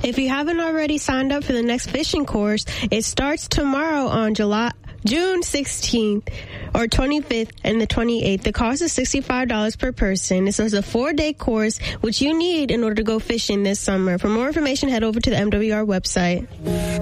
If you haven't already signed up for the next fishing course, it starts tomorrow on June 16th or 25th and the 28th. The cost is $65 per person. This is a 4-day course, which you need in order to go fishing this summer. For more information, head over to the MWR website.